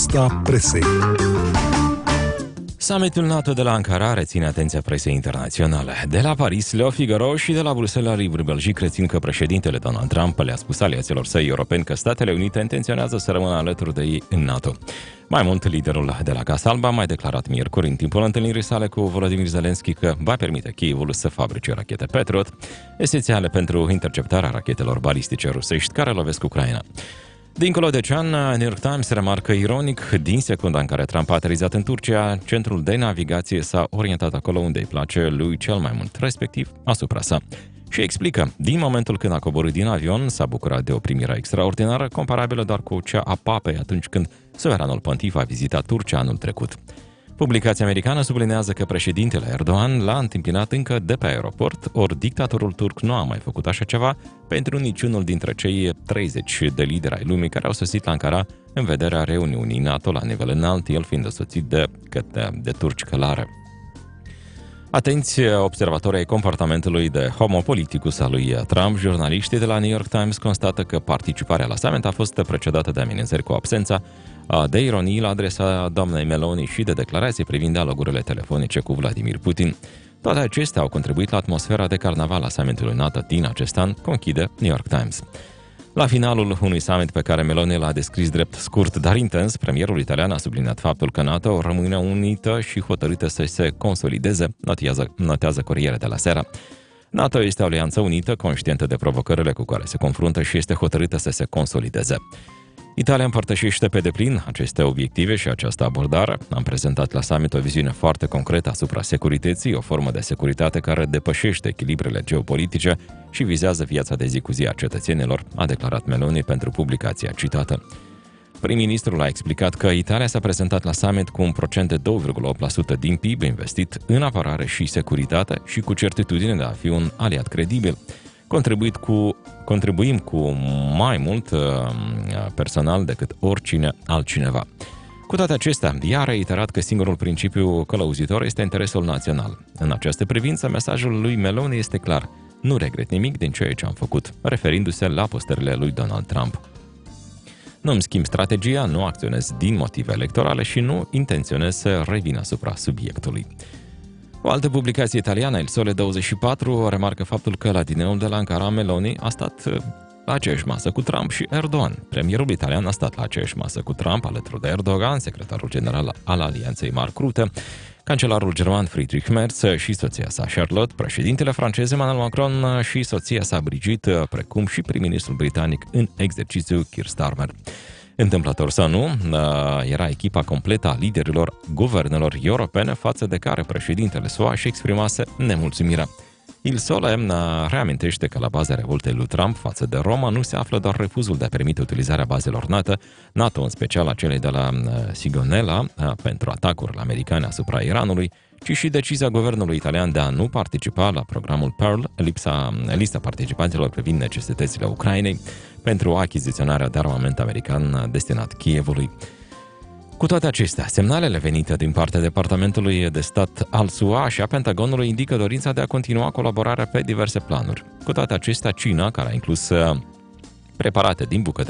Revista presei. Summitul NATO de la Ankara reține atenția presei internaționale. De la Paris, Le Figaro și de la Bruxelles, Libre Belgique rețin că președintele Donald Trump le-a spus aliaților săi europeni că Statele Unite intenționează să rămână alături de ei în NATO. Mai mult, liderul de la Casa Albă a mai declarat miercuri în timpul întâlnirii sale cu Volodymyr Zelensky că va permite Kievul să fabrice rachete Patriot, esențiale pentru interceptarea rachetelor balistice rusești care lovesc Ucraina. Dincolo de cean, New York Times remarcă ironic, din secunda în care Trump a aterizat în Turcia, centrul de navigație s-a orientat acolo unde îi place lui cel mai mult, respectiv asupra sa. Și explică, din momentul când a coborât din avion, s-a bucurat de o primire extraordinară, comparabilă doar cu cea a papei atunci când suveranul pontif a vizitat Turcia anul trecut. Publicația americană sublinează că președintele Erdogan l-a întâmpinat încă de pe aeroport, ori dictatorul turc nu a mai făcut așa ceva pentru niciunul dintre cei 30 de lideri ai lumii care au sosit la Ankara în vederea reuniunii NATO la nivel înalt, el fiind însoțit de turci călare. Atenți observatorii ai comportamentului de homo politicus al lui Trump, jurnaliștii de la New York Times constată că participarea la summit a fost precedată de amenințări cu absența, de ironii la adresa doamnei Meloni și de declarații privind dialogurile telefonice cu Vladimir Putin. Toate acestea au contribuit la atmosfera de carnaval a summitului NATO din acest an, conchide New York Times. La finalul unui summit pe care Meloni l-a descris drept scurt, dar intens, premierul italian a subliniat faptul că NATO rămâne unită și hotărâtă să se consolideze, notează Corriere della Sera. NATO este o alianță unită, conștientă de provocările cu care se confruntă și este hotărâtă să se consolideze. Italia împărtășește pe deplin aceste obiective și această abordare. Am prezentat la summit o viziune foarte concretă asupra securității, o formă de securitate care depășește echilibrele geopolitice și vizează viața de zi cu zi a cetățenilor, a declarat Meloni pentru publicația citată. Prim-ministrul a explicat că Italia s-a prezentat la summit cu un procent de 2,8% din PIB investit în apărare și securitate și cu certitudine de a fi un aliat credibil. Contribuim cu mai mult personal decât oricine altcineva. Cu toate acestea, ea a reiterat că singurul principiu călăuzitor este interesul național. În această privință, mesajul lui Meloni este clar. Nu regret nimic din ceea ce am făcut, referindu-se la postările lui Donald Trump. Nu-mi schimb strategia, nu acționez din motive electorale și nu intenționez să revin asupra subiectului. O altă publicație italiană, Il Sole 24, remarcă faptul că la dineul de la Ankara, Meloni a stat la aceeași masă cu Trump și Erdogan. Premierul italian a stat la aceeași masă cu Trump, alături de Erdogan, secretarul general al alianței Mark Rutte, cancelarul german Friedrich Merz și soția sa Charlotte, președintele francez Emmanuel Macron și soția sa Brigitte, precum și prim-ministrul britanic în exercițiu Keir Starmer. Întâmplător sau nu, era echipa completă a liderilor guvernelor europene față de care președintele SUA își exprimase nemulțumirea. Il Sole reamintește că la baza revoltei lui Trump față de Roma nu se află doar refuzul de a permite utilizarea bazelor NATO, în special a celei de la Sigonella, pentru atacurile americane asupra Iranului, ci și decizia guvernului italian de a nu participa la programul Pearl, lista participanților privind necesitățile Ucrainei, pentru achiziționarea de armament american destinat Kievului. Cu toate acestea, semnalele venite din partea Departamentului de Stat al SUA și a Pentagonului indică dorința de a continua colaborarea pe diverse planuri. Cu toate acestea, China, care a inclus preparate din bucătărie